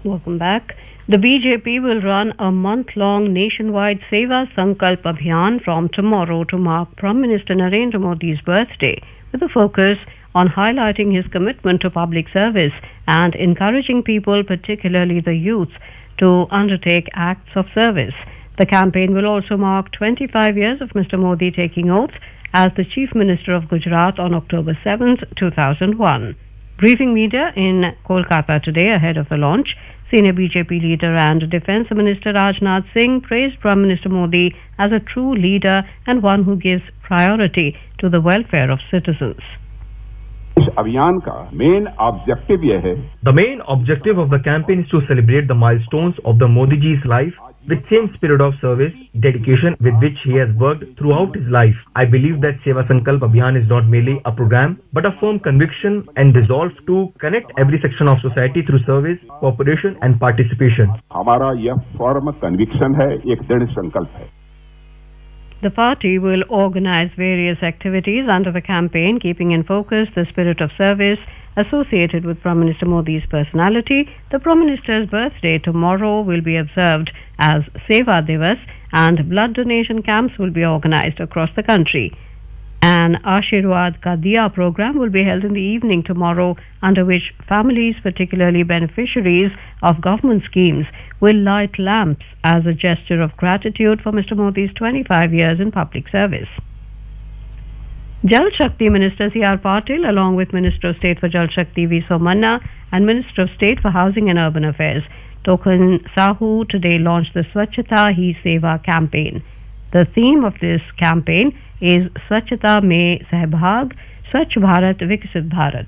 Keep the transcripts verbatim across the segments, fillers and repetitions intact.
Welcome back. The B J P will run a month-long nationwide Seva Sankalp Abhiyan from tomorrow to mark Prime Minister Narendra Modi's birthday, with a focus on highlighting his commitment to public service and encouraging people, particularly the youth, to undertake acts of service. The campaign will also mark twenty-five years of Mister Modi taking oath as the Chief Minister of Gujarat on October seventh, two thousand one. Briefing media in Kolkata today ahead of the launch, senior B J P leader and Defence Minister Rajnath Singh praised Prime Minister Modi as a true leader and one who gives priority to the welfare of citizens. इस अभियान का main objective यह है The main objective of the campaign is to celebrate the milestones of the Modi ji's life with same spirit of service, dedication with which he has worked throughout his life. I believe that Seva Sankalp Abhiyan is not merely a program but a firm conviction and resolve to connect every section of society through service, cooperation and participation. हमारा यह form conviction है, एक दृढ़ संकल्प है. The party will organize various activities under the campaign, keeping in focus the spirit of service associated with Prime Minister Modi's personality. The Prime Minister's birthday tomorrow will be observed as Seva Divas, and blood donation camps will be organized across the country. An Ashirwad Ka Diya program will be held in the evening tomorrow, under which families, particularly beneficiaries of government schemes, will light lamps as a gesture of gratitude for Mister Modi's twenty-five years in public service. Jal Shakti Minister C R Patil, along with Minister of State for Jal Shakti V Somanna and Minister of State for Housing and Urban Affairs Tokan Sahu, today launched the Swachhata Hi Seva campaign. The theme of this campaign is Swachhata Mein Sahbhag, Swachh Bharat Viksit Bharat.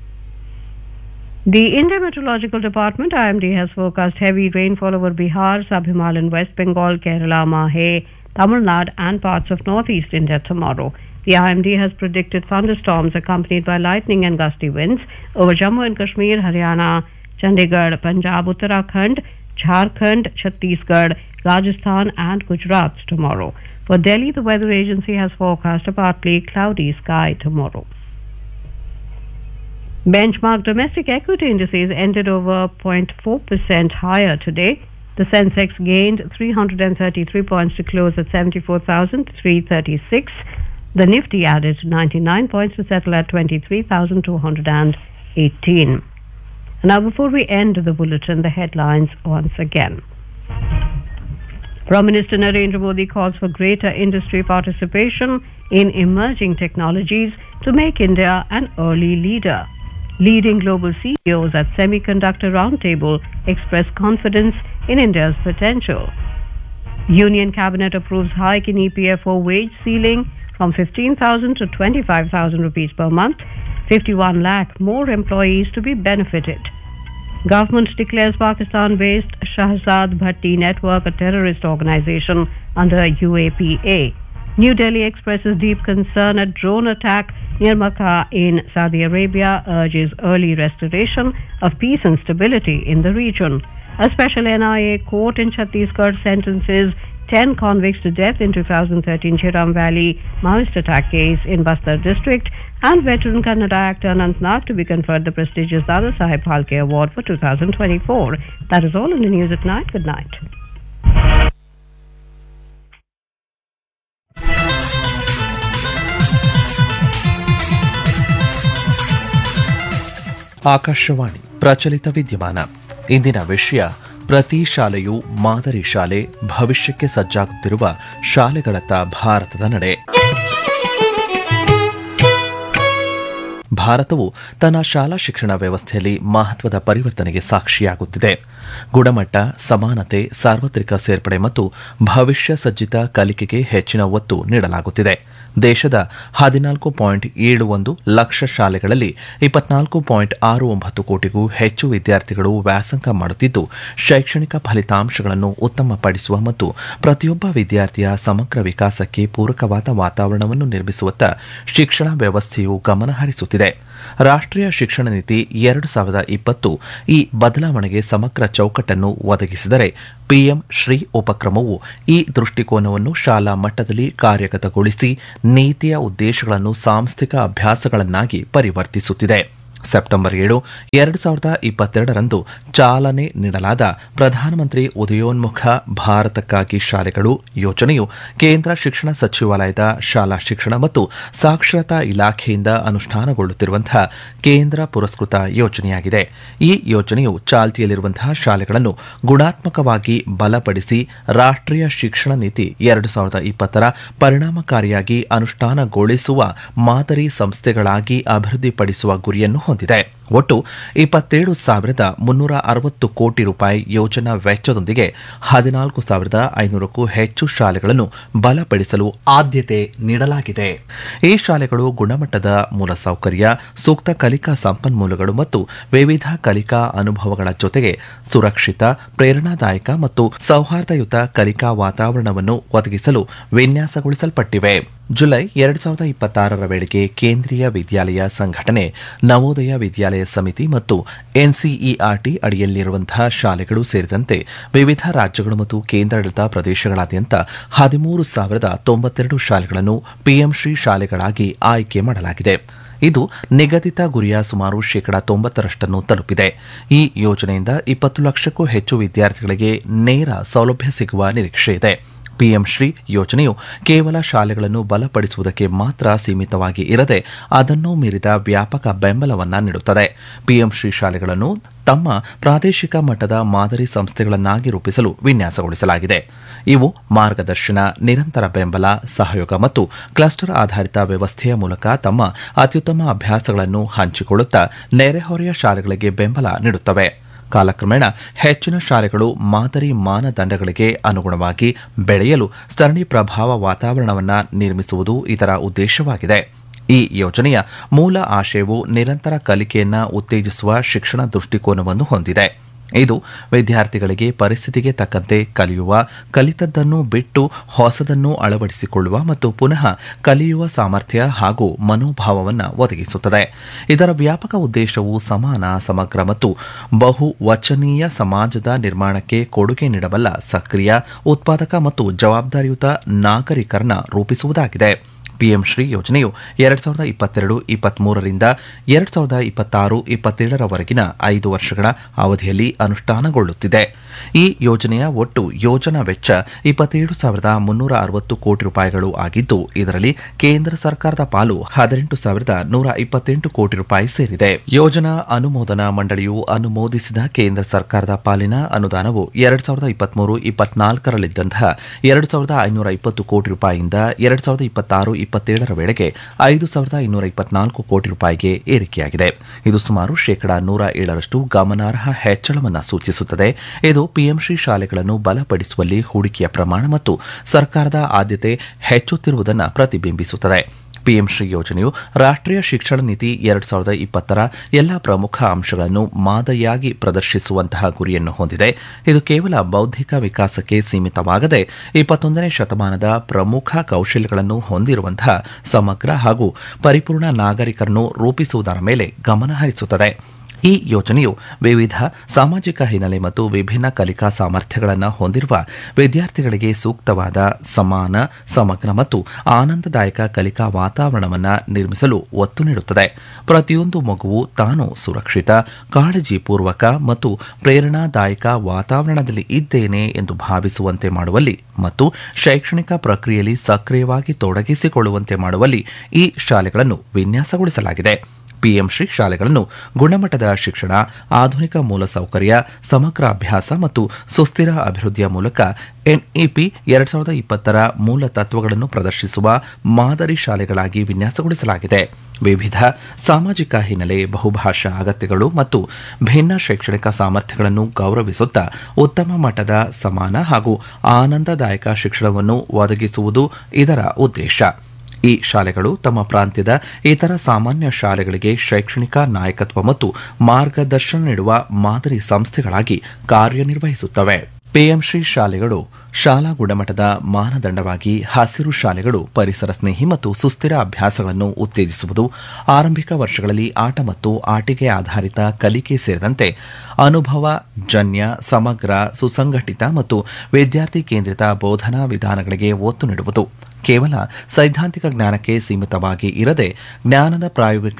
The Indian Meteorological Department I M D has forecast heavy rainfall over Bihar, Sub-Himalayan West Bengal, Kerala, Mahe, Tamil Nadu and parts of northeast India tomorrow. The I M D has predicted thunderstorms accompanied by lightning and gusty winds over Jammu and Kashmir, Haryana, Chandigarh, Punjab, Uttarakhand, Jharkhand, Chhattisgarh, Rajasthan and Gujarat tomorrow. For Delhi, the weather agency has forecast a partly cloudy sky tomorrow. Benchmark domestic equity indices ended over zero point four percent higher today. The Sensex gained three hundred thirty-three points to close at seventy-four thousand three hundred thirty-six. The Nifty added ninety-nine points to settle at twenty-three thousand two hundred eighteen. Now, before we end the bulletin, the headlines once again. Prime Minister Narendra Modi calls for greater industry participation in emerging technologies to make India an early leader. Leading global C E Os at Semiconductor Roundtable express confidence in India's potential. Union Cabinet approves hike in E P F O wage ceiling from fifteen thousand to twenty-five thousand rupees per month. fifty-one lakh more employees to be benefited. Government declares Pakistan-based Shahzad Bhatti Network a terrorist organization under U A P A. New Delhi expresses deep concern at drone attack near Makkah in Saudi Arabia, urges early restoration of peace and stability in the region. A special N I A court in Chhattisgarh sentences ten convicts to death in two thousand thirteen Chiram Valley Maoist attack case in Bastar district, and veteran Kannada actor Anant Nag to be conferred the prestigious Dada Saheb Phalke Award for two thousand twenty-four. That is all in the news at night. Good night. Akashvani ಪ್ರಚಲಿತ ವಿದ್ಯಮಾನ. ಇಂದಿನ ವಿಷಯ ಪ್ರತಿ ಶಾಲೆಯು ಮಾದರಿ ಶಾಲೆ, ಭವಿಷ್ಯಕ್ಕೆ ಸಜ್ಜಾಗುತ್ತಿರುವ ಶಾಲೆಗಳತ್ತ ಭಾರತದ ನಡೆ. ಭಾರತವು ತನ್ನ ಶಾಲಾ ಶಿಕ್ಷಣ ವ್ಯವಸ್ಥೆಯಲ್ಲಿ ಮಹತ್ವದ ಪರಿವರ್ತನೆಗೆ ಸಾಕ್ಷಿಯಾಗುತ್ತಿದೆ. ಗುಣಮಟ್ಟ, ಸಮಾನತೆ, ಸಾರ್ವತ್ರಿಕ ಸೇರ್ಪಡೆ ಮತ್ತು ಭವಿಷ್ಯ ಸಜ್ಜಿತ ಕಲಿಕೆಗೆ ಹೆಚ್ಚಿನ ಒತ್ತು ನೀಡಲಾಗುತ್ತಿದೆ. ದೇಶದ ಹದಿನಾಲ್ಕು ಪಾಯಿಂಟ್ ಏಳು ಒಂದು ಲಕ್ಷ ಶಾಲೆಗಳಲ್ಲಿ ಇಪ್ಪತ್ನಾಲ್ಕು ಪಾಯಿಂಟ್ ಆರು ಒಂಬತ್ತು ಕೋಟಿಗೂ ಹೆಚ್ಚು ವಿದ್ಯಾರ್ಥಿಗಳು ವ್ಯಾಸಂಗ ಮಾಡುತ್ತಿದ್ದು, ಶೈಕ್ಷಣಿಕ ಫಲಿತಾಂಶಗಳನ್ನು ಉತ್ತಮಪಡಿಸುವ ಮತ್ತು ಪ್ರತಿಯೊಬ್ಬ ವಿದ್ಯಾರ್ಥಿಯ ಸಮಗ್ರ ವಿಕಾಸಕ್ಕೆ ಪೂರಕವಾದ ವಾತಾವರಣವನ್ನು ನಿರ್ಮಿಸುವತ್ತ ಶಿಕ್ಷಣ ವ್ಯವಸ್ಥೆಯು ಗಮನಹರಿಸುತ್ತಿದೆ. ರಾಷ್ಟ್ರೀಯ ಶಿಕ್ಷಣ ನೀತಿ ಎರಡು ಸಾವಿರದ ಇಪ್ಪತ್ತು ಈ ಬದಲಾವಣೆಗೆ ಸಮಗ್ರ ಚೌಕಟ್ಟನ್ನು ಒದಗಿಸಿದರೆ, ಪಿಎಂ ಶ್ರೀ ಉಪಕ್ರಮವು ಈ ದೃಷ್ಟಿಕೋನವನ್ನು ಶಾಲಾ ಮಟ್ಟದಲ್ಲಿ ಕಾರ್ಯಗತಗೊಳಿಸಿ ನೀತಿಯ ಉದ್ದೇಶಗಳನ್ನು ಸಾಂಸ್ಥಿಕ ಅಭ್ಯಾಸಗಳನ್ನಾಗಿ ಪರಿವರ್ತಿಸುತ್ತಿದೆ. ಸೆಪ್ಟೆಂಬರ್ ಏಳು ಎರಡು ಸಾವಿರದ ಇಪ್ಪತ್ತೆರಡರಂದು ಚಾಲನೆ ನೀಡಲಾದ ಪ್ರಧಾನಮಂತ್ರಿ ಉದಯೋನ್ಮುಖ ಭಾರತಕ್ಕಾಗಿ ಶಾಲೆಗಳು ಯೋಜನೆಯು ಕೇಂದ್ರ ಶಿಕ್ಷಣ ಸಚಿವಾಲಯದ ಶಾಲಾ ಶಿಕ್ಷಣ ಮತ್ತು ಸಾಕ್ಷರತಾ ಇಲಾಖೆಯಿಂದ ಅನುಷ್ಠಾನಗೊಳ್ಳುತ್ತಿರುವಂತಹ ಕೇಂದ್ರ ಪುರಸ್ಕೃತ ಯೋಜನೆಯಾಗಿದೆ. ಈ ಯೋಜನೆಯು ಚಾಲ್ತಿಯಲ್ಲಿರುವಂತಹ ಶಾಲೆಗಳನ್ನು ಗುಣಾತ್ಮಕವಾಗಿ ಬಲಪಡಿಸಿ ರಾಷ್ಟ್ರೀಯ ಶಿಕ್ಷಣ ನೀತಿ ಎರಡು ಸಾವಿರದ ಇಪ್ಪತ್ತರ ಪರಿಣಾಮಕಾರಿಯಾಗಿ ಅನುಷ್ಠಾನಗೊಳಿಸುವ ಮಾದರಿ ಸಂಸ್ಥೆಗಳಾಗಿ ಅಭಿವೃದ್ಧಿಪಡಿಸುವ ಗುರಿಯನ್ನು ಹೊಂದಿದೆ. ಒಟ್ಟು ಇಪ್ಪತ್ತೇಳು ಸಾವಿರದ ಮುನ್ನೂರ ಅರವತ್ತು ಕೋಟಿ ರೂಪಾಯಿ ಯೋಜನಾ ವೆಚ್ಚದೊಂದಿಗೆ ಹದಿನಾಲ್ಕು ಸಾವಿರದ ಐನೂರಕ್ಕೂ ಹೆಚ್ಚು ಶಾಲೆಗಳನ್ನು ಬಲಪಡಿಸಲು ಆದ್ಯತೆ ನೀಡಲಾಗಿದೆ. ಈ ಶಾಲೆಗಳು ಗುಣಮಟ್ಟದ ಮೂಲಸೌಕರ್ಯ, ಸೂಕ್ತ ಕಲಿಕಾ ಸಂಪನ್ಮೂಲಗಳು ಮತ್ತು ವಿವಿಧ ಕಲಿಕಾ ಅನುಭವಗಳ ಜೊತೆಗೆ ಸುರಕ್ಷಿತ, ಪ್ರೇರಣಾದಾಯಕ ಮತ್ತು ಸೌಹಾರ್ದಯುತ ಕಲಿಕಾ ವಾತಾವರಣವನ್ನು ಒದಗಿಸಲು ವಿನ್ಯಾಸಗೊಳಿಸಲ್ಪಟ್ಟಿವೆ. ಜುಲೈ ಎರಡು ಸಾವಿರದ ಇಪ್ಪತ್ತಾರರ ವೇಳೆಗೆ ಕೇಂದ್ರೀಯ ವಿದ್ಯಾಲಯ ಸಂಘಟನೆ, ನವೋದಯ ವಿದ್ಯಾಲಯ ಸಮಿತಿ ಮತ್ತು ಎನ್ಸಿಇಆರ್ಟಿ ಅಡಿಯಲ್ಲಿರುವಂತಹ ಶಾಲೆಗಳು ಸೇರಿದಂತೆ ವಿವಿಧ ರಾಜ್ಯಗಳು ಮತ್ತು ಕೇಂದ್ರಾಡಳಿತ ಪ್ರದೇಶಗಳಾದ್ಯಂತ ಹದಿಮೂರು ಸಾವಿರದ ತೊಂಬತ್ತೆರಡು ಶಾಲೆಗಳನ್ನು ಪಿಎಂ ಶ್ರೀ ಶಾಲೆಗಳಾಗಿ ಆಯ್ಕೆ ಮಾಡಲಾಗಿದೆ. ಇದು ನಿಗದಿತ ಗುರಿಯ ಸುಮಾರು ಶೇಕಡಾ ತೊಂಬತ್ತರಷ್ಟನ್ನು ತಲುಪಿದೆ. ಈ ಯೋಜನೆಯಿಂದ ಇಪ್ಪತ್ತು ಲಕ್ಷಕ್ಕೂ ಹೆಚ್ಚು ವಿದ್ಯಾರ್ಥಿಗಳಿಗೆ ನೇರ ಸೌಲಭ್ಯ ಸಿಗುವ ನಿರೀಕ್ಷೆ ಇದೆ. ಪಿಎಂ ಶ್ರೀ ಯೋಜನೆಯು ಕೇವಲ ಶಾಲೆಗಳನ್ನು ಬಲಪಡಿಸುವುದಕ್ಕೆ ಮಾತ್ರ ಸೀಮಿತವಾಗಿ ಇರದೆ ಅದನ್ನು ಮೀರಿದ ವ್ಯಾಪಕ ಬೆಂಬಲವನ್ನು ನೀಡುತ್ತದೆ. ಪಿಎಂ ಶ್ರೀ ಶಾಲೆಗಳನ್ನು ತಮ್ಮ ಪ್ರಾದೇಶಿಕ ಮಟ್ಟದ ಮಾದರಿ ಸಂಸ್ಥೆಗಳನ್ನಾಗಿ ರೂಪಿಸಲು ವಿನ್ಯಾಸಗೊಳಿಸಲಾಗಿದೆ. ಇವು ಮಾರ್ಗದರ್ಶನ, ನಿರಂತರ ಬೆಂಬಲ, ಸಹಯೋಗ ಮತ್ತು ಕ್ಲಸ್ಟರ್ ಆಧಾರಿತ ವ್ಯವಸ್ಥೆಯ ಮೂಲಕ ತಮ್ಮ ಅತ್ಯುತ್ತಮ ಅಭ್ಯಾಸಗಳನ್ನು ಹಂಚಿಕೊಳ್ಳುತ್ತಾ ನೆರೆಹೊರೆಯ ಶಾಲೆಗಳಿಗೆ ಬೆಂಬಲ ನೀಡುತ್ತವೆ. ಕಾಲಕ್ರಮೇಣ ಹೆಚ್ಚಿನ ಶಾಲೆಗಳು ಮಾದರಿ ಮಾನದಂಡಗಳಿಗೆ ಅನುಗುಣವಾಗಿ ಬೆಳೆಯಲು ಸರಣಿ ಪ್ರಭಾವ ವಾತಾವರಣವನ್ನು ನಿರ್ಮಿಸುವುದು ಇದರ ಉದ್ದೇಶವಾಗಿದೆ. ಈ ಯೋಜನೆಯ ಮೂಲ ಆಶಯವು ನಿರಂತರ ಕಲಿಕೆಯನ್ನು ಉತ್ತೇಜಿಸುವ ಶಿಕ್ಷಣ ದೃಷ್ಟಿಕೋನವನ್ನು ಹೊಂದಿದೆ. ಇದು ವಿದ್ಯಾರ್ಥಿಗಳಿಗೆ ಪರಿಸ್ಥಿತಿಗೆ ತಕ್ಕಂತೆ ಕಲಿಯುವ, ಕಲಿತದ್ದನ್ನು ಬಿಟ್ಟು ಹೊಸದನ್ನು ಅಳವಡಿಸಿಕೊಳ್ಳುವ ಮತ್ತು ಪುನಃ ಕಲಿಯುವ ಸಾಮರ್ಥ್ಯ ಹಾಗೂ ಮನೋಭಾವವನ್ನು ಒದಗಿಸುತ್ತದೆ. ಇದರ ವ್ಯಾಪಕ ಉದ್ದೇಶವು ಸಮಾನ, ಸಮಗ್ರ ಮತ್ತು ಬಹುವಚನೀಯ ಸಮಾಜದ ನಿರ್ಮಾಣಕ್ಕೆ ಕೊಡುಗೆ ನೀಡಬಲ್ಲ ಸಕ್ರಿಯ, ಉತ್ಪಾದಕ ಮತ್ತು ಜವಾಬ್ದಾರಿಯುತ ನಾಗರಿಕರನ್ನ ರೂಪಿಸುವುದಾಗಿದೆ. ಪಿಎಂ ಶ್ರೀ ಯೋಜನೆಯು ಎರಡು ಸಾವಿರದ ಇಪ್ಪತ್ತೆರಡು ಇಪ್ಪತ್ಮೂರರಿಂದ ಎರಡು ಸಾವಿರದ ಇಪ್ಪತ್ತಾರು ಇಪ್ಪತ್ತೇಳರವರೆಗಿನ ಐದು ವರ್ಷಗಳ ಅವಧಿಯಲ್ಲಿ ಅನುಷ್ಠಾನಗೊಳ್ಳುತ್ತಿದೆ. ಈ ಯೋಜನೆಯ ಒಟ್ಟು ಯೋಜನಾ ವೆಚ್ಚ ಇಪ್ಪತ್ತೇಳು ಸಾವಿರದ ಮುನ್ನೂರ ಅರವತ್ತು ಕೋಟಿ ರೂಪಾಯಿಗಳು ಆಗಿದ್ದು, ಇದರಲ್ಲಿ ಕೇಂದ್ರ ಸರ್ಕಾರದ ಪಾಲು ಹದಿನೆಂಟು ಸಾವಿರದ ನೂರ ಇಪ್ಪತ್ತೆಂಟು ಕೋಟಿ ರೂಪಾಯಿ ಸೇರಿದೆ. ಯೋಜನಾ ಅನುಮೋದನಾ ಮಂಡಳಿಯು ಅನುಮೋದಿಸಿದ ಕೇಂದ್ರ ಸರ್ಕಾರದ ಪಾಲಿನ ಅನುದಾನವು ಎರಡು ಸಾವಿರದ ಇಪ್ಪತ್ಮೂರು ಇಪ್ಪತ್ನಾಲ್ಕರಲ್ಲಿದ್ದಂತಹ ಎರಡು ಸಾವಿರದ ಐನೂರ ಇಪ್ಪತ್ತು ಕೋಟಿ ರೂಪಾಯಿಯಿಂದ ಎರಡು ಸಾವಿರದ ಇಪ್ಪತ್ತಾರು ಇಪ್ಪತ್ತೇಳರ ವೇಳೆಗೆ ಐದು ಸಾವಿರದ ಇನ್ನೂರ ಇಪ್ಪತ್ನಾಲ್ಕು ಕೋಟಿ ರೂಪಾಯಿಗೆ ಏರಿಕೆಯಾಗಿದೆ. ಇದು ಸುಮಾರು ಶೇಕಡಾ ನೂರ ಏಳರಷ್ಟು ಗಮನಾರ್ಹ ಹೆಚ್ಚಳವನ್ನು ಸೂಚಿಸುತ್ತದೆ. ಇದು ಪಿಎಂ ಶ್ರೀ ಶಾಲೆಗಳನ್ನು ಬಲಪಡಿಸುವಲ್ಲಿ ಹೂಡಿಕೆಯ ಪ್ರಮಾಣ ಮತ್ತು ಸರ್ಕಾರದ ಆದ್ಯತೆ ಹೆಚ್ಚುತ್ತಿರುವುದನ್ನು ಪ್ರತಿಬಿಂಬಿಸುತ್ತದೆ. ಪಿಎಂ ಶ್ರೀ ಯೋಜನೆಯು ರಾಷ್ಟ್ರೀಯ ಶಿಕ್ಷಣ ನೀತಿ ಎರಡು ಸಾವಿರದ ಇಪ್ಪತ್ತರ ಎಲ್ಲ ಪ್ರಮುಖ ಅಂಶಗಳನ್ನು ಮಾದರಿಯಾಗಿ ಪ್ರದರ್ಶಿಸುವಂತಹ ಗುರಿಯನ್ನು ಹೊಂದಿದೆ. ಇದು ಕೇವಲ ಬೌದ್ಧಿಕ ವಿಕಾಸಕ್ಕೆ ಸೀಮಿತವಾಗದೆ ಇಪ್ಪತ್ತೊಂದನೇ ಶತಮಾನದ ಪ್ರಮುಖ ಕೌಶಲ್ಯಗಳನ್ನು ಹೊಂದಿರುವಂತಹ ಸಮಗ್ರ ಹಾಗೂ ಪರಿಪೂರ್ಣ ನಾಗರಿಕರನ್ನು ರೂಪಿಸುವುದರ ಮೇಲೆ ಗಮನ ಹರಿಸುತ್ತದೆ. ಈ ಯೋಜನೆಯು ವಿವಿಧ ಸಾಮಾಜಿಕ ಹಿನ್ನೆಲೆ ಮತ್ತು ವಿಭಿನ್ನ ಕಲಿಕಾ ಸಾಮರ್ಥ್ಯಗಳನ್ನು ಹೊಂದಿರುವ ವಿದ್ಯಾರ್ಥಿಗಳಿಗೆ ಸೂಕ್ತವಾದ, ಸಮಾನ, ಸಮಗ್ರ ಮತ್ತು ಆನಂದದಾಯಕ ಕಲಿಕಾ ವಾತಾವರಣವನ್ನು ನಿರ್ಮಿಸಲು ಒತ್ತು ನೀಡುತ್ತದೆ. ಪ್ರತಿಯೊಂದು ಮಗುವು ತಾನು ಸುರಕ್ಷಿತ, ಕಾಳಜಿಪೂರ್ವಕ ಮತ್ತು ಪ್ರೇರಣಾದಾಯಕ ವಾತಾವರಣದಲ್ಲಿ ಇದ್ದೇನೆ ಎಂದು ಭಾವಿಸುವಂತೆ ಮಾಡುವಲ್ಲಿ ಮತ್ತು ಶೈಕ್ಷಣಿಕ ಪ್ರಕ್ರಿಯೆಯಲ್ಲಿ ಸಕ್ರಿಯವಾಗಿ ತೊಡಗಿಸಿಕೊಳ್ಳುವಂತೆ ಮಾಡುವಲ್ಲಿ ಈ ಶಾಲೆಗಳನ್ನು ವಿನ್ಯಾಸಗೊಳಿಸಲಾಗಿದೆ. ಪಿಎಂ ಶ್ರೀ ಶಾಲೆಗಳನ್ನು ಗುಣಮಟ್ಟದ ಶಿಕ್ಷಣ, ಆಧುನಿಕ ಮೂಲಸೌಕರ್ಯ, ಸಮಗ್ರ ಅಭ್ಯಾಸ ಮತ್ತು ಸುಸ್ಥಿರ ಅಭಿವೃದ್ಧಿಯ ಮೂಲಕ ಎನ್ಇಪಿ ಎರಡು ಸಾವಿರದ ಇಪ್ಪತ್ತರ ಮೂಲ ತತ್ವಗಳನ್ನು ಪ್ರದರ್ಶಿಸುವ ಮಾದರಿ ಶಾಲೆಗಳಾಗಿ ವಿನ್ಯಾಸಗೊಳಿಸಲಾಗಿದೆ. ವಿವಿಧ ಸಾಮಾಜಿಕ ಹಿನ್ನೆಲೆ, ಬಹುಭಾಷಾ ಅಗತ್ಯಗಳು ಮತ್ತು ಭಿನ್ನ ಶೈಕ್ಷಣಿಕ ಸಾಮರ್ಥ್ಯಗಳನ್ನು ಗೌರವಿಸುತ್ತಾ ಉತ್ತಮ ಮಟ್ಟದ, ಸಮಾನ ಹಾಗೂ ಆನಂದದಾಯಕ ಶಿಕ್ಷಣವನ್ನು ಒದಗಿಸುವುದು ಇದರ ಉದ್ದೇಶ. ಈ ಶಾಲೆಗಳು ತಮ್ಮ ಪ್ರಾಂತ್ಯದ ಇತರ ಸಾಮಾನ್ಯ ಶಾಲೆಗಳಿಗೆ ಶೈಕ್ಷಣಿಕ ನಾಯಕತ್ವ ಮತ್ತು ಮಾರ್ಗದರ್ಶನ ನೀಡುವ ಮಾದರಿ ಸಂಸ್ಥೆಗಳಾಗಿ ಕಾರ್ಯನಿರ್ವಹಿಸುತ್ತವೆ. ಪಿಎಂ ಶ್ರೀ ಶಾಲೆಗಳು ಶಾಲಾ ಗುಣಮಟ್ಟದ ಮಾನದಂಡವಾಗಿ ಹಸಿರು ಶಾಲೆಗಳು ಪರಿಸರ ಸ್ನೇಹಿ ಮತ್ತು ಸುಸ್ಥಿರ ಅಭ್ಯಾಸಗಳನ್ನು ಉತ್ತೇಜಿಸುವುದು, ಆರಂಭಿಕ ವರ್ಷಗಳಲ್ಲಿ ಆಟ ಮತ್ತು ಆಟಿಕೆ ಆಧಾರಿತ ಕಲಿಕೆ ಸೇರಿದಂತೆ ಅನುಭವ ಜನ್ಯ, ಸಮಗ್ರ, ಸುಸಂಘಟಿತ ಮತ್ತು ವಿದ್ಯಾರ್ಥಿ ಕೇಂದ್ರಿತ ಬೋಧನಾ ವಿಧಾನಗಳಿಗೆ ಒತ್ತು ನೀಡುವುದು, ಕೇವಲ ಸೈದ್ಧಾಂತಿಕ ಜ್ಞಾನಕ್ಕೆ ಸೀಮಿತವಾಗಿ ಇರದೆ ಜ್ಞಾನದ ಪ್ರಾಯೋಗಿಕ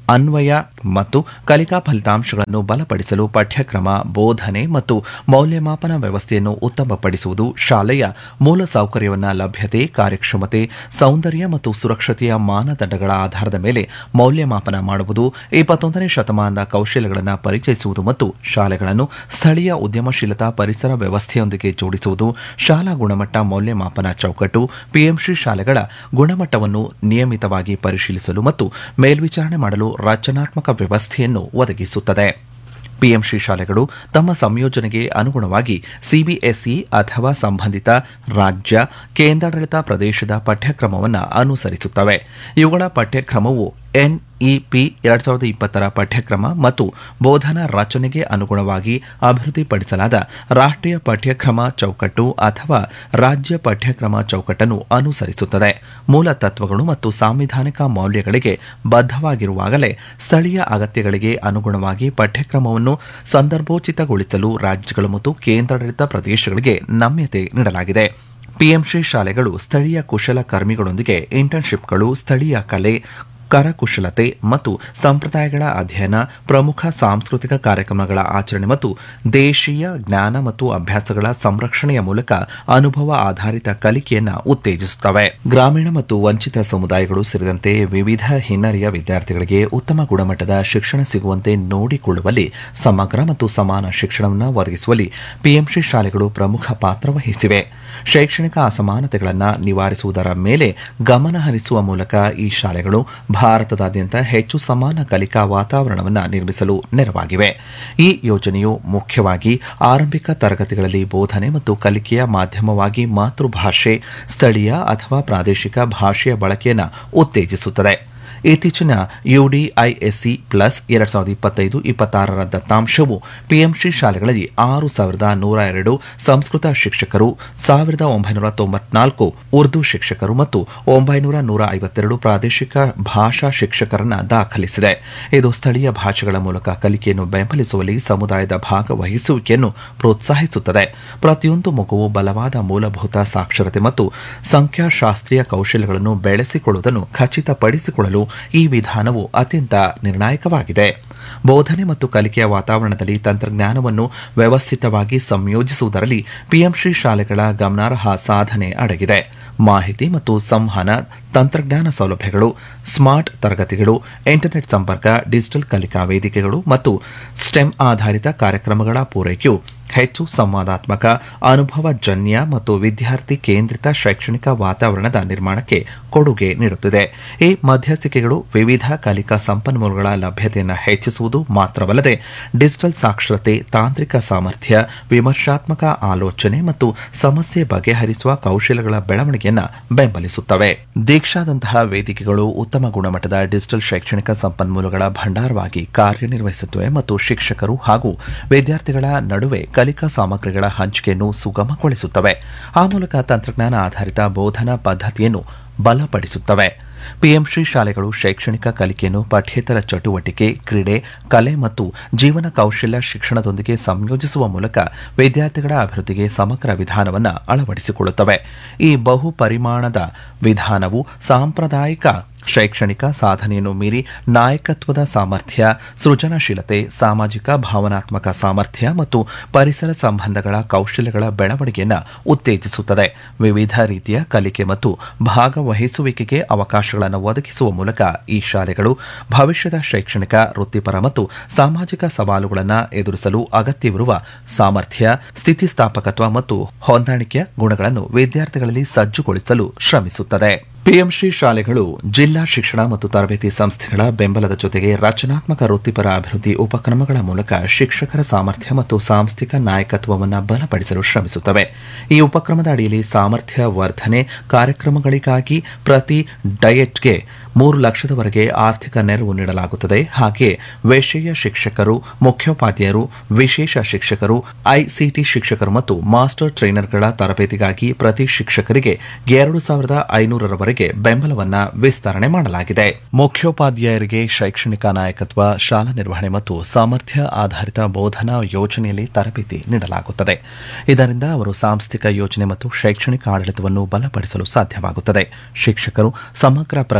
ಅನ್ವಯ ಮತ್ತು ಕಲಿಕಾ ಫಲಿತಾಂಶಗಳನ್ನು ಬಲಪಡಿಸಲು ಪಠ್ಯಕ್ರಮ ಬೋಧನೆ ಮತ್ತು ಮೌಲ್ಯಮಾಪನ ವ್ಯವಸ್ಥೆಯನ್ನು ಉತ್ತಮಪಡಿಸುವುದು, ಶಾಲೆಯ ಮೂಲಸೌಕರ್ಯವನ್ನು ಲಭ್ಯತೆ, ಕಾರ್ಯಕ್ಷಮತೆ, ಸೌಂದರ್ಯ ಮತ್ತು ಸುರಕ್ಷತೆಯ ಮಾನದಂಡಗಳ ಆಧಾರದ ಮೇಲೆ ಮೌಲ್ಯಮಾಪನ ಮಾಡುವುದು, ಇಪ್ಪತ್ತೊಂದನೇ ಶತಮಾನದ ಕೌಶಲ್ಯಗಳನ್ನು ಪರಿಚಯಿಸುವುದು ಮತ್ತು ಶಾಲೆಗಳನ್ನು ಸ್ಥಳೀಯ ಉದ್ಯಮಶೀಲತಾ ಪರಿಸರ ವ್ಯವಸ್ಥೆಯೊಂದಿಗೆ ಜೋಡಿಸುವುದು, ಶಾಲಾ ಗುಣಮಟ್ಟ ಮೌಲ್ಯಮಾಪನ ಚೌಕಟ್ಟು, ಪಿಎಂಶ್ರೀ ಶಾಲೆಗಳ ಗುಣಮಟ್ಟವನ್ನು ನಿಯಮಿತವಾಗಿ ಪರಿಶೀಲಿಸಲು ಮತ್ತು ಮೇಲ್ವಿಚಾರಣೆ ಮಾಡಲು ರಚನಾತ್ಮಕ ವ್ಯವಸ್ಥೆಯನ್ನು ಒದಗಿಸುತ್ತದೆ. ಪಿಎಂಶ್ರೀ ಶಾಲೆಗಳು ತಮ್ಮ ಸಂಯೋಜನೆಗೆ ಅನುಗುಣವಾಗಿ ಸಿಬಿಎಸ್ಇ ಅಥವಾ ಸಂಬಂಧಿತ ರಾಜ್ಯ, ಕೇಂದ್ರಾಡಳಿತ ಪ್ರದೇಶದ ಪಠ್ಯಕ್ರಮವನ್ನು ಅನುಸರಿಸುತ್ತವೆ. ಇವುಗಳ ಪಠ್ಯಕ್ರಮವು ಎನ್ಇಪಿ ಎರಡ್ ಸಾವಿರದ ಇಪ್ಪತ್ತರ ಪಠ್ಯಕ್ರಮ ಮತ್ತು ಬೋಧನಾ ರಚನೆಗೆ ಅನುಗುಣವಾಗಿ ಅಭಿವೃದ್ಧಿಪಡಿಸಲಾದ ರಾಷ್ಟ್ರೀಯ ಪಠ್ಯಕ್ರಮ ಚೌಕಟ್ಟು ಅಥವಾ ರಾಜ್ಯ ಪಠ್ಯಕ್ರಮ ಚೌಕಟ್ಟನ್ನು ಅನುಸರಿಸುತ್ತದೆ. ಮೂಲ ತತ್ವಗಳು ಮತ್ತು ಸಾಂವಿಧಾನಿಕ ಮೌಲ್ಯಗಳಿಗೆ ಬದ್ಧವಾಗಿರುವಾಗಲೇ ಸ್ಥಳೀಯ ಅಗತ್ಯಗಳಿಗೆ ಅನುಗುಣವಾಗಿ ಪಠ್ಯಕ್ರಮವನ್ನು ಸಂದರ್ಭೋಚಿತಗೊಳಿಸಲು ರಾಜ್ಯಗಳು ಮತ್ತು ಕೇಂದ್ರಾಡಳಿತ ಪ್ರದೇಶಗಳಿಗೆ ನಮ್ಯತೆ ನೀಡಲಾಗಿದೆ. ಪಿಎಂಶ್ರೀ ಶಾಲೆಗಳು ಸ್ಥಳೀಯ ಕುಶಲಕರ್ಮಿಗಳೊಂದಿಗೆ ಇಂಟರ್ನ್ಶಿಪ್ಗಳು, ಸ್ಥಳೀಯ ಕಲೆ, ಕರಕುಶಲತೆ ಮತ್ತು ಸಂಪ್ರದಾಯಗಳ ಅಧ್ಯಯನ, ಪ್ರಮುಖ ಸಾಂಸ್ಕೃತಿಕ ಕಾರ್ಯಕ್ರಮಗಳ ಆಚರಣೆ ಮತ್ತು ದೇಶೀಯ ಜ್ಞಾನ ಮತ್ತು ಅಭ್ಯಾಸಗಳ ಸಂರಕ್ಷಣೆಯ ಮೂಲಕ ಅನುಭವ ಆಧಾರಿತ ಕಲಿಕೆಯನ್ನು ಉತ್ತೇಜಿಸುತ್ತವೆ. ಗ್ರಾಮೀಣ ಮತ್ತು ವಂಚಿತ ಸಮುದಾಯಗಳು ಸೇರಿದಂತೆ ವಿವಿಧ ಹಿನ್ನೆಲೆಯ ವಿದ್ಯಾರ್ಥಿಗಳಿಗೆ ಉತ್ತಮ ಗುಣಮಟ್ಟದ ಶಿಕ್ಷಣ ಸಿಗುವಂತೆ ನೋಡಿಕೊಳ್ಳುವಲ್ಲಿ, ಸಮಗ್ರ ಮತ್ತು ಸಮಾನ ಶಿಕ್ಷಣವನ್ನು ಒದಗಿಸುವಲ್ಲಿ ಪಿಎಂಶ್ರೀ ಶಾಲೆಗಳು ಪ್ರಮುಖ ಪಾತ್ರ ವಹಿಸಿವೆ. ಶೈಕ್ಷಣಿಕ ಅಸಮಾನತೆಗಳನ್ನು ನಿವಾರಿಸುವುದರ ಮೇಲೆ ಗಮನ ಹರಿಸುವ ಮೂಲಕ ಈ ಶಾಲೆಗಳು ಭಾರತದಾದ್ಯಂತ ಹೆಚ್ಚು ಸಮಾನ ಕಲಿಕಾ ವಾತಾವರಣವನ್ನು ನಿರ್ಮಿಸಲು ನೆರವಾಗಿವೆ. ಈ ಯೋಜನೆಯು ಮುಖ್ಯವಾಗಿ ಆರಂಭಿಕ ತರಗತಿಗಳಲ್ಲಿ ಬೋಧನೆ ಮತ್ತು ಕಲಿಕೆಯ ಮಾಧ್ಯಮವಾಗಿ ಮಾತೃಭಾಷೆ, ಸ್ಥಳೀಯ ಅಥವಾ ಪ್ರಾದೇಶಿಕ ಭಾಷೆಯ ಬಳಕೆಯನ್ನು ಉತ್ತೇಜಿಸುತ್ತದೆ. ಇತ್ತೀಚಿನ ಯುಡಿಐಎಸ್ಸಿ ಪ್ಲಸ್ ಎರಡ್ ಸಾವಿರದ ಇಪ್ಪತ್ತೈದು ಇಪ್ಪತ್ತಾರರ ದತ್ತಾಂಶವು ಪಿಎಂಶ್ರೀ ಶಾಲೆಗಳಲ್ಲಿ ಆರು ಸಾವಿರದ ನೂರ ಎರಡು ಸಂಸ್ಕೃತ ಶಿಕ್ಷಕರು, ಸಾವಿರದ ಒಂಬೈನೂರ ತೊಂಬತ್ನಾಲ್ಕು ಉರ್ದು ಶಿಕ್ಷಕರು ಮತ್ತು ಒಂಬೈನೂರ ನೂರ ಐವತ್ತೆರಡು ಪ್ರಾದೇಶಿಕ ಭಾಷಾ ಶಿಕ್ಷಕರನ್ನು ದಾಖಲಿಸಿದೆ. ಇದು ಸ್ಥಳೀಯ ಭಾಷೆಗಳ ಮೂಲಕ ಕಲಿಕೆಯನ್ನು ಬೆಂಬಲಿಸುವಲ್ಲಿ ಸಮುದಾಯದ ಭಾಗವಹಿಸುವಿಕೆಯನ್ನು ಪ್ರೋತ್ಸಾಹಿಸುತ್ತದೆ. ಪ್ರತಿಯೊಂದು ಮಗುವು ಬಲವಾದ ಮೂಲಭೂತ ಸಾಕ್ಷರತೆ ಮತ್ತು ಸಂಖ್ಯಾಶಾಸ್ತ್ರೀಯ ಕೌಶಲ್ಯಗಳನ್ನು ಬೆಳೆಸಿಕೊಳ್ಳುವುದನ್ನು ಖಚಿತಪಡಿಸಿಕೊಳ್ಳಲು ಈ ವಿಧಾನವು ಅತ್ಯಂತ ನಿರ್ಣಾಯಕವಾಗಿದೆ. ಬೋಧನೆ ಮತ್ತು ಕಲಿಕೆಯ ವಾತಾವರಣದಲ್ಲಿ ತಂತ್ರಜ್ಞಾನವನ್ನು ವ್ಯವಸ್ಥಿತವಾಗಿ ಸಂಯೋಜಿಸುವುದರಲ್ಲಿ ಪಿಎಂಶ್ರೀ ಶಾಲೆಗಳ ಗಮನಾರ್ಹ ಸಾಧನೆ ಅಡಗಿದೆ. ಮಾಹಿತಿ ಮತ್ತು ಸಂವಹನ ತಂತ್ರಜ್ಞಾನ ಸೌಲಭ್ಯಗಳು, ಸ್ಮಾರ್ಟ್ ತರಗತಿಗಳು, ಇಂಟರ್ನೆಟ್ ಸಂಪರ್ಕ, ಡಿಜಿಟಲ್ ಕಲಿಕಾ ವೇದಿಕೆಗಳು ಮತ್ತು ಸ್ಟೆಮ್ ಆಧಾರಿತ ಕಾರ್ಯಕ್ರಮಗಳ ಪೂರೈಕೆಯು ಹೆಚ್ಚು ಸಂವಾದಾತ್ಮಕ, ಅನುಭವಜನ್ಯ ಮತ್ತು ವಿದ್ಯಾರ್ಥಿ ಕೇಂದ್ರಿತ ಶೈಕ್ಷಣಿಕ ವಾತಾವರಣದ ನಿರ್ಮಾಣಕ್ಕೆ ಕೊಡುಗೆ ನೀಡುತ್ತಿದೆ. ಈ ಮಧ್ಯಸ್ಥಿಕೆಗಳು ವಿವಿಧ ಕಲಿಕಾ ಸಂಪನ್ಮೂಲಗಳ ಲಭ್ಯತೆಯನ್ನು ಹೆಚ್ಚಿಸುವುದು ಮಾತ್ರವಲ್ಲದೆ ಡಿಜಿಟಲ್ ಸಾಕ್ಷರತೆ, ತಾಂತ್ರಿಕ ಸಾಮರ್ಥ್ಯ, ವಿಮರ್ಶಾತ್ಮಕ ಆಲೋಚನೆ ಮತ್ತು ಸಮಸ್ಯೆ ಬಗೆಹರಿಸುವ ಕೌಶಲ್ಯಗಳ ಬೆಳವಣಿಗೆಯನ್ನು ಬೆಂಬಲಿಸುತ್ತವೆ. ದೀಕ್ಷಾದಂತಹ ವೇದಿಕೆಗಳು ಉತ್ತಮ ಗುಣಮಟ್ಟದ ಡಿಜಿಟಲ್ ಶೈಕ್ಷಣಿಕ ಸಂಪನ್ಮೂಲಗಳ ಭಂಡಾರವಾಗಿ ಕಾರ್ಯನಿರ್ವಹಿಸುತ್ತವೆ ಮತ್ತು ಶಿಕ್ಷಕರು ಹಾಗೂ ವಿದ್ಯಾರ್ಥಿಗಳ ನಡುವೆ ಕಲಿಕಾ ಸಾಮಗ್ರಿಗಳ ಹಂಚಿಕೆಯನ್ನು ಸುಗಮಗೊಳಿಸುತ್ತವೆ. ಆ ಮೂಲಕ ತಂತ್ರಜ್ಞಾನ ಆಧಾರಿತ ಬೋಧನಾ ಪದ್ಧತಿಯನ್ನು ಬಲಪಡಿಸುತ್ತವೆ. ಪಿಎಂಶ್ರೀ ಶಾಲೆಗಳು ಶೈಕ್ಷಣಿಕ ಕಲಿಕೆಯನ್ನು ಪಠ್ಯೇತರ ಚಟುವಟಿಕೆ, ಕ್ರೀಡೆ, ಕಲೆ ಮತ್ತು ಜೀವನ ಕೌಶಲ್ಯ ಶಿಕ್ಷಣದೊಂದಿಗೆ ಸಂಯೋಜಿಸುವ ಮೂಲಕ ವಿದ್ಯಾರ್ಥಿಗಳ ಅಭಿವೃದ್ಧಿಗೆ ಸಮಗ್ರ ವಿಧಾನವನ್ನು ಅಳವಡಿಸಿಕೊಳ್ಳುತ್ತವೆ. ಈ ಬಹು ಪರಿಮಾಣದ ವಿಧಾನವು ಸಾಂಪ್ರದಾಯಿಕ ಶೈಕ್ಷಣಿಕ ಸಾಧನೆಯನ್ನು ಮೀರಿ ನಾಯಕತ್ವದ ಸಾಮರ್ಥ್ಯ, ಸೃಜನಶೀಲತೆ, ಸಾಮಾಜಿಕ ಭಾವನಾತ್ಮಕ ಸಾಮರ್ಥ್ಯ ಮತ್ತು ಪರಿಸರ ಸಂಬಂಧಗಳ ಕೌಶಲ್ಯಗಳ ಬೆಳವಣಿಗೆಯನ್ನು ಉತ್ತೇಜಿಸುತ್ತದೆ. ವಿವಿಧ ರೀತಿಯ ಕಲಿಕೆ ಮತ್ತು ಭಾಗವಹಿಸುವಿಕೆಗೆ ಅವಕಾಶಗಳನ್ನು ಒದಗಿಸುವ ಮೂಲಕ ಈ ಶಾಲೆಗಳು ಭವಿಷ್ಯದ ಶೈಕ್ಷಣಿಕ, ವೃತ್ತಿಪರ ಮತ್ತು ಸಾಮಾಜಿಕ ಸವಾಲುಗಳನ್ನು ಎದುರಿಸಲು ಅಗತ್ಯವಿರುವ ಸಾಮರ್ಥ್ಯ, ಸ್ಥಿತಿಸ್ಥಾಪಕತ್ವ ಮತ್ತು ಹೊಂದಾಣಿಕೆಯ ಗುಣಗಳನ್ನು ವಿದ್ಯಾರ್ಥಿಗಳಲ್ಲಿ ಸಜ್ಜುಗೊಳಿಸಲು ಶ್ರಮಿಸುತ್ತದೆ. ಪಿಎಂಶ್ರೀ ಶಾಲೆಗಳು ಜಿಲ್ಲಾ ಶಿಕ್ಷಣ ಮತ್ತು ತರಬೇತಿ ಸಂಸ್ಥೆಗಳ ಬೆಂಬಲದ ಜೊತೆಗೆ ರಚನಾತ್ಮಕ ವೃತ್ತಿಪರ ಅಭಿವೃದ್ಧಿ ಉಪಕ್ರಮಗಳ ಮೂಲಕ ಶಿಕ್ಷಕರ ಸಾಮರ್ಥ್ಯ ಮತ್ತು ಸಾಂಸ್ಥಿಕ ನಾಯಕತ್ವವನ್ನು ಬಲಪಡಿಸಲು ಶ್ರಮಿಸುತ್ತವೆ. ಈ ಉಪಕ್ರಮದ ಅಡಿಯಲ್ಲಿ ಸಾಮರ್ಥ್ಯ ವರ್ಧನೆ ಕಾರ್ಯಕ್ರಮಗಳಿಗಾಗಿ ಪ್ರತಿ ಡಯಟ್ಗೆ ಮೂರು ಲಕ್ಷದವರೆಗೆ ಆರ್ಥಿಕ ನೆರವು ನೀಡಲಾಗುತ್ತದೆ. ಹಾಗೆಯೇ ವಿಷಯ ಶಿಕ್ಷಕರು, ಮುಖ್ಯೋಪಾಧ್ಯಾಯರು, ವಿಶೇಷ ಶಿಕ್ಷಕರು, ಐಸಿಟಿ ಶಿಕ್ಷಕರು ಮತ್ತು ಮಾಸ್ಟರ್ ಟ್ರೈನರ್ಗಳ ತರಬೇತಿಗಾಗಿ ಪ್ರತಿ ಶಿಕ್ಷಕರಿಗೆ ಎರಡು ಸಾವಿರದ ಐನೂರರವರೆಗೆ ಬೆಂಬಲವನ್ನು ವಿಸ್ತರಣೆ ಮಾಡಲಾಗಿದೆ. ಮುಖ್ಯೋಪಾಧ್ಯಾಯರಿಗೆ ಶೈಕ್ಷಣಿಕ ನಾಯಕತ್ವ, ಶಾಲಾ ನಿರ್ವಹಣೆ ಮತ್ತು ಸಾಮರ್ಥ್ಯ ಆಧಾರಿತ ಬೋಧನಾ ಯೋಜನೆಯಲ್ಲಿ ತರಬೇತಿ ನೀಡಲಾಗುತ್ತದೆ. ಇದರಿಂದ ಅವರು ಸಾಂಸ್ಥಿಕ ಯೋಜನೆ ಮತ್ತು ಶೈಕ್ಷಣಿಕ ಆಡಳಿತವನ್ನು ಬಲಪಡಿಸಲು ಸಾಧ್ಯವಾಗುತ್ತದೆ. ಶಿಕ್ಷಕರು ಸಮಗ್ರ ಪ್ರಗತಿ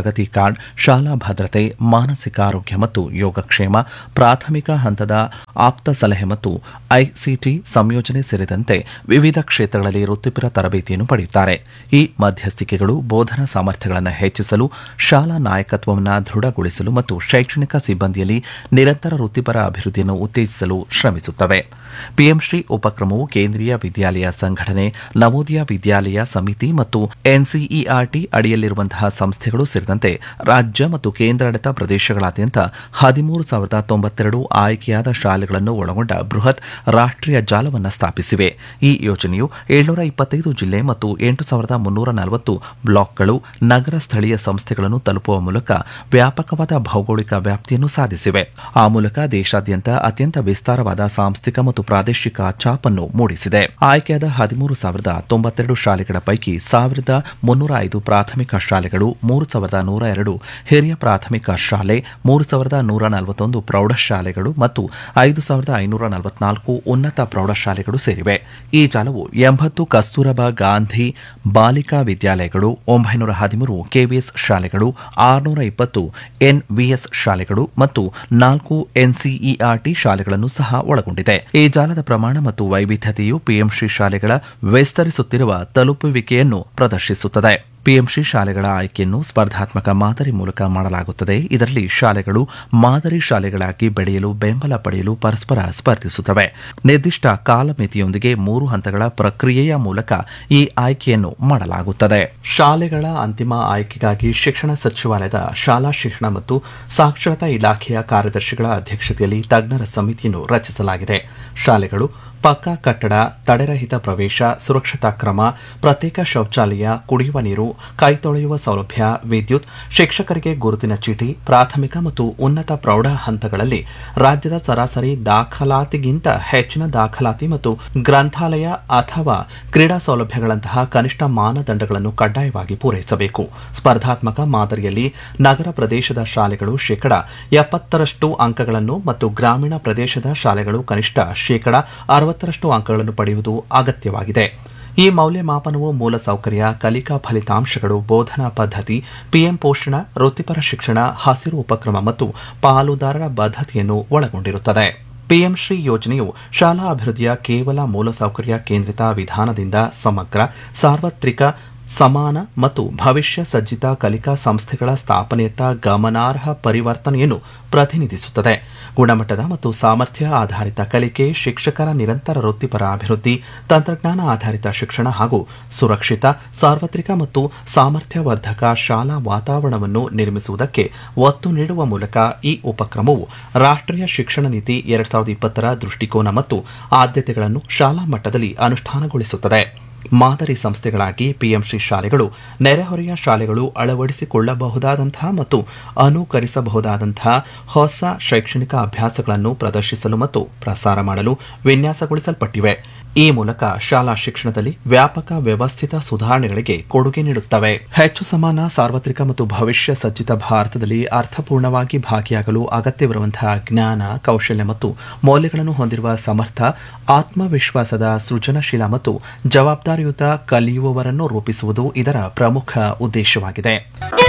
ಕಾರ್ಡ್, ಶಾಲಾ ಭದ್ರತೆ, ಮಾನಸಿಕ ಆರೋಗ್ಯ ಮತ್ತು ಯೋಗಕ್ಷೇಮ, ಪ್ರಾಥಮಿಕ ಹಂತದ ಆಪ್ತ ಸಲಹೆ ಮತ್ತು ಐಸಿಟಿ ಸಂಯೋಜನೆ ಸೇರಿದಂತೆ ವಿವಿಧ ಕ್ಷೇತ್ರಗಳಲ್ಲಿ ವೃತ್ತಿಪರ ತರಬೇತಿಯನ್ನು ಪಡೆಯುತ್ತಾರೆ. ಈ ಮಧ್ಯಸ್ಥಿಕೆಗಳು ಬೋಧನಾ ಸಾಮರ್ಥ್ಯಗಳನ್ನು ಹೆಚ್ಚಿಸಲು, ಶಾಲಾ ನಾಯಕತ್ವವನ್ನು ದೃಢಗೊಳಿಸಲು ಮತ್ತು ಶೈಕ್ಷಣಿಕ ಸಿಬ್ಬಂದಿಯಲ್ಲಿ ನಿರಂತರ ವೃತ್ತಿಪರ ಅಭಿವೃದ್ಧಿಯನ್ನು ಉತ್ತೇಜಿಸಲು ಶ್ರಮಿಸುತ್ತವೆ. ಪಿಎಂಶ್ರೀ ಉಪಕ್ರಮವು ಕೇಂದ್ರೀಯ ವಿದ್ಯಾಲಯ ಸಂಘಟನೆ, ನವೋದಯ ವಿದ್ಯಾಲಯ ಸಮಿತಿ ಮತ್ತು ಎನ್ಸಿಇಆರ್ಟಿ ಅಡಿಯಲ್ಲಿರುವಂತಹ ಸಂಸ್ಥೆಗಳು ಸೇರಿದಂತೆ ರಾಜ್ಯ ಮತ್ತು ಕೇಂದ್ರಾಡಳಿತ ಪ್ರದೇಶಗಳಾದ್ಯಂತ ಹದಿಮೂರು ಸಾವಿರದ ತೊಂಬತ್ತೆರಡು ಆಯ್ಕೆಯಾದ ಶಾಲೆಗಳನ್ನು ಒಳಗೊಂಡ ಬೃಹತ್ ರಾಷ್ಟ್ರೀಯ ಜಾಲವನ್ನು ಸ್ಥಾಪಿಸಿವೆ. ಈ ಯೋಜನೆಯು ಏಳ್ನೂರ ಇಪ್ಪತ್ತೈದು ಜಿಲ್ಲೆ ಮತ್ತು ಎಂಟು ಸಾವಿರದ ಮುನ್ನೂರ ನಲವತ್ತು ಬ್ಲಾಕ್ಗಳು, ನಗರ ಸ್ಥಳೀಯ ಸಂಸ್ಥೆಗಳನ್ನು ತಲುಪುವ ಮೂಲಕ ವ್ಯಾಪಕವಾದ ಭೌಗೋಳಿಕ ವ್ಯಾಪ್ತಿಯನ್ನು ಸಾಧಿಸಿವೆ. ಆ ಮೂಲಕ ದೇಶಾದ್ಯಂತ ಅತ್ಯಂತ ವಿಸ್ತಾರವಾದ ಸಾಂಸ್ಥಿಕ ಮತ್ತು ಪ್ರಾದೇಶಿಕ ಛಾಪನ್ನು ಮೂಡಿಸಿದೆ. ಆಯ್ಕೆಯಾದ ಹದಿಮೂರು ಸಾವಿರದ ತೊಂಬತ್ತೆರಡು ಶಾಲೆಗಳ ಪೈಕಿ ಸಾವಿರದ ಮುನ್ನೂರ ಐದು ಪ್ರಾಥಮಿಕ ಶಾಲೆಗಳು, ಮೂರು ಸಾವಿರದ ನೂರ ಎರಡು ಹಿರಿಯ ಪ್ರಾಥಮಿಕ ಶಾಲೆ, ಮೂರು ಸಾವಿರದ ನೂರ ನಲವತ್ತೊಂದು ಪ್ರೌಢಶಾಲೆಗಳು ಮತ್ತು ಐದು ಸಾವಿರದ ಐನೂರ ನಲವತ್ನಾಲ್ಕು ಉನ್ನತ ಪ್ರೌಢಶಾಲೆಗಳು ಸೇರಿವೆ. ಈ ಜಾಲವು ಎಂಬತ್ತು ಕಸ್ತೂರಬಾ ಗಾಂಧಿ ಬಾಲಿಕಾ ವಿದ್ಯಾಲಯಗಳು, ಒಂಬೈನೂರ ಹದಿಮೂರು ಕೆವಿಎಸ್ ಶಾಲೆಗಳು, ಆರುನೂರ ಇಪ್ಪತ್ತು ಎನ್ವಿಎಸ್ ಶಾಲೆಗಳು ಮತ್ತು ನಾಲ್ಕು ಎನ್ಸಿಇಆರ್ಟಿ ಶಾಲೆಗಳನ್ನು ಸಹ ಒಳಗೊಂಡಿದೆ. ಈ ಜಾಲದ ಪ್ರಮಾಣ ಮತ್ತು ವೈವಿಧ್ಯತೆಯು ಪಿಎಂಶ್ರೀ ಶಾಲೆಗಳ ವಿಸ್ತರಿಸುತ್ತಿರುವ ತಲುಪುವಿಕೆಯನ್ನು ಪ್ರದರ್ಶಿಸುತ್ತದೆ. ಪಿಎಂಶ್ರೀ ಶಾಲೆಗಳ ಆಯ್ಕೆಯನ್ನು ಸ್ಪರ್ಧಾತ್ಮಕ ಮಾದರಿ ಮೂಲಕ ಮಾಡಲಾಗುತ್ತದೆ. ಇದರಲ್ಲಿ ಶಾಲೆಗಳು ಮಾದರಿ ಶಾಲೆಗಳಾಗಿ ಬೆಳೆಯಲು ಬೆಂಬಲ ಪಡೆಯಲು ಪರಸ್ಪರ ಸ್ಪರ್ಧಿಸುತ್ತವೆ. ನಿರ್ದಿಷ್ಟ ಕಾಲಮಿತಿಯೊಂದಿಗೆ ಮೂರು ಹಂತಗಳ ಪ್ರಕ್ರಿಯೆಯ ಮೂಲಕ ಈ ಆಯ್ಕೆಯನ್ನು ಮಾಡಲಾಗುತ್ತದೆ. ಶಾಲೆಗಳ ಅಂತಿಮ ಆಯ್ಕೆಗಾಗಿ ಶಿಕ್ಷಣ ಸಚಿವಾಲಯದ ಶಾಲಾ ಶಿಕ್ಷಣ ಮತ್ತು ಸಾಕ್ಷರತಾ ಇಲಾಖೆಯ ಕಾರ್ಯದರ್ಶಿಗಳ ಅಧ್ಯಕ್ಷತೆಯಲ್ಲಿ ತಜ್ಞರ ಸಮಿತಿಯನ್ನು ರಚಿಸಲಾಗಿದೆ. ಶಾಲೆಗಳು ಪಕ್ಕಾ ಕಟ್ಟಡ, ತಡೆರಹಿತ ಪ್ರವೇಶ, ಸುರಕ್ಷತಾ ಕ್ರಮ, ಪ್ರತ್ಯೇಕ ಶೌಚಾಲಯ, ಕುಡಿಯುವ ನೀರು, ಕೈತೊಳೆಯುವ ಸೌಲಭ್ಯ, ವಿದ್ಯುತ್, ಶಿಕ್ಷಕರಿಗೆ ಗುರುತಿನ ಚೀಟಿ, ಪ್ರಾಥಮಿಕ ಮತ್ತು ಉನ್ನತ ಪ್ರೌಢ ಹಂತಗಳಲ್ಲಿ ರಾಜ್ಯದ ಸರಾಸರಿ ದಾಖಲಾತಿಗಿಂತ ಹೆಚ್ಚಿನ ದಾಖಲಾತಿ ಮತ್ತು ಗ್ರಂಥಾಲಯ ಅಥವಾ ಕ್ರೀಡಾ ಸೌಲಭ್ಯಗಳಂತಹ ಕನಿಷ್ಠ ಮಾನದಂಡಗಳನ್ನು ಕಡ್ಡಾಯವಾಗಿ ಪೂರೈಸಬೇಕು. ಸ್ಪರ್ಧಾತ್ಮಕ ಮಾದರಿಯಲ್ಲಿ ನಗರ ಪ್ರದೇಶದ ಶಾಲೆಗಳು ಶೇಕಡಾ ಎಪ್ಪತ್ತರಷ್ಟು ಅಂಕಗಳನ್ನು ಮತ್ತು ಗ್ರಾಮೀಣ ಪ್ರದೇಶದ ಶಾಲೆಗಳು ಕನಿಷ್ಠ ಶೇಕಡಾ ಅರವತ್ತರಷ್ಟು ಅಂಕಗಳನ್ನು ಪಡೆಯುವುದು ಅಗತ್ಯವಾಗಿದೆ. ಈ ಮೌಲ್ಯಮಾಪನವು ಮೂಲಸೌಕರ್ಯ, ಕಲಿಕಾ ಫಲಿತಾಂಶಗಳು, ಬೋಧನಾ ಪದ್ಧತಿ, ಪಿಎಂ ಪೋಷಣ, ವೃತ್ತಿಪರ ಶಿಕ್ಷಣ, ಹಸಿರು ಉಪಕ್ರಮ ಮತ್ತು ಪಾಲುದಾರರ ಬದ್ಧತೆಯನ್ನು ಒಳಗೊಂಡಿರುತ್ತದೆ. ಪಿಎಂಶ್ರೀ ಯೋಜನೆಯು ಶಾಲಾ ಅಭಿವೃದ್ಧಿಯ ಕೇವಲ ಮೂಲಸೌಕರ್ಯ ಕೇಂದ್ರಿತ ವಿಧಾನದಿಂದ ಸಮಗ್ರ, ಸಾರ್ವತ್ರಿಕ, ಸಮಾನ ಮತ್ತು ಭವಿಷ್ಯ ಸಜ್ಜಿತ ಕಲಿಕಾ ಸಂಸ್ಥೆಗಳ ಸ್ಥಾಪನೆಯತ್ತ ಗಮನಾರ್ಹ ಪರಿವರ್ತನೆಯನ್ನು ಪ್ರತಿನಿಧಿಸುತ್ತದೆ. ಗುಣಮಟ್ಟದ ಮತ್ತು ಸಾಮರ್ಥ್ಯ ಆಧಾರಿತ ಕಲಿಕೆ, ಶಿಕ್ಷಕರ ನಿರಂತರ ವೃತ್ತಿಪರ ಅಭಿವೃದ್ಧಿ, ತಂತ್ರಜ್ಞಾನ ಆಧಾರಿತ ಶಿಕ್ಷಣ ಹಾಗೂ ಸುರಕ್ಷಿತ, ಸಾರ್ವತ್ರಿಕ ಮತ್ತು ಸಾಮರ್ಥ್ಯವರ್ಧಕ ಶಾಲಾ ವಾತಾವರಣವನ್ನು ನಿರ್ಮಿಸುವುದಕ್ಕೆ ಒತ್ತು ನೀಡುವ ಮೂಲಕ ಈ ಉಪಕ್ರಮವು ರಾಷ್ಟ್ರೀಯ ಶಿಕ್ಷಣ ನೀತಿ ಎರಡ್ ಸಾವಿರದ ಇಪ್ಪತ್ತರ ದೃಷ್ಟಿಕೋನ ಮತ್ತು ಆದ್ಯತೆಗಳನ್ನು ಶಾಲಾ ಮಟ್ಟದಲ್ಲಿ ಅನುಷ್ಠಾನಗೊಳಿಸುತ್ತದೆ. ಮಾದರಿ ಸಂಸ್ಥೆಗಳಾಗಿ ಪಿಎಂಶ್ರೀ ಶಾಲೆಗಳು ನೆರೆಹೊರೆಯ ಶಾಲೆಗಳು ಅಳವಡಿಸಿಕೊಳ್ಳಬಹುದಾದಂತಹ ಮತ್ತು ಅನುಕರಿಸಬಹುದಾದಂತಹ ಹೊಸ ಶೈಕ್ಷಣಿಕ ಅಭ್ಯಾಸಗಳನ್ನು ಪ್ರದರ್ಶಿಸಲು ಮತ್ತು ಪ್ರಸಾರ ಮಾಡಲು ವಿನ್ಯಾಸಗೊಳಿಸಲ್ಪಟ್ಟಿವೆ. ಈ ಮೂಲಕ ಶಾಲಾ ಶಿಕ್ಷಣದಲ್ಲಿ ವ್ಯಾಪಕ ವ್ಯವಸ್ಥಿತ ಸುಧಾರಣೆಗಳಿಗೆ ಕೊಡುಗೆ ನೀಡುತ್ತವೆ. ಹೆಚ್ಚು ಸಮಾನ, ಸಾರ್ವತ್ರಿಕ ಮತ್ತು ಭವಿಷ್ಯ ಸಜ್ಜಿತ ಭಾರತದಲ್ಲಿ ಅರ್ಥಪೂರ್ಣವಾಗಿ ಭಾಗಿಯಾಗಲು ಅಗತ್ಯವಿರುವಂತಹ ಜ್ಞಾನ, ಕೌಶಲ್ಯ ಮತ್ತು ಮೌಲ್ಯಗಳನ್ನು ಹೊಂದಿರುವ ಸಮರ್ಥ, ಆತ್ಮವಿಶ್ವಾಸದ, ಸೃಜನಶೀಲ ಮತ್ತು ಜವಾಬ್ದಾರಿಯುತ ಕಲಿಯುವವರನ್ನು ರೂಪಿಸುವುದು ಇದರ ಪ್ರಮುಖ ಉದ್ದೇಶವಾಗಿದೆ.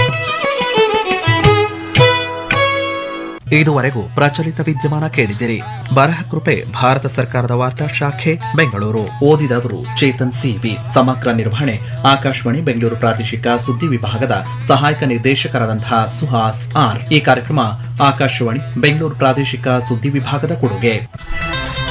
ಇದುವರೆಗೂ ಪ್ರಚಲಿತ ವಿದ್ಯಮಾನ ಕೇಳಿದಿರಿ. ಬರಹ ಕೃಪೆ ಭಾರತ ಸರ್ಕಾರದ ವಾರ್ತಾ ಶಾಖೆ ಬೆಂಗಳೂರು. ಓದಿದವರು ಚೇತನ್ ಸಿವಿ. ಸಮಗ್ರ ನಿರ್ವಹಣೆ ಆಕಾಶವಾಣಿ ಬೆಂಗಳೂರು ಪ್ರಾದೇಶಿಕ ಸುದ್ದಿ ವಿಭಾಗದ ಸಹಾಯಕ ನಿರ್ದೇಶಕರಾದಂತಹ ಸುಹಾಸ್ ಆರ್. ಈ ಕಾರ್ಯಕ್ರಮ ಆಕಾಶವಾಣಿ ಬೆಂಗಳೂರು ಪ್ರಾದೇಶಿಕ ಸುದ್ದಿ ವಿಭಾಗದ ಕೊಡುಗೆ.